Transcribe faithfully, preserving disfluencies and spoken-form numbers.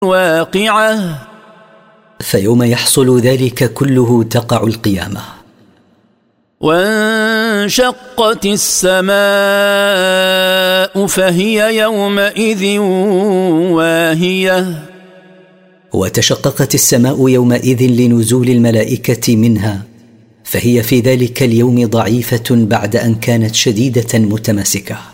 واقعة. فيوم يحصل ذلك كله تقع القيامة. وانشقت السماء فهي يومئذ واهية. وتشققت السماء يومئذ لنزول الملائكة منها، فهي في ذلك اليوم ضعيفة بعد أن كانت شديدة متماسكة.